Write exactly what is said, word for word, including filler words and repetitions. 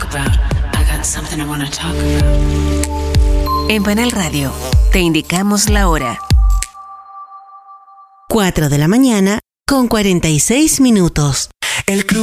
En Panel Radio te indicamos la hora. cuatro de la mañana con cuarenta y seis minutos. El club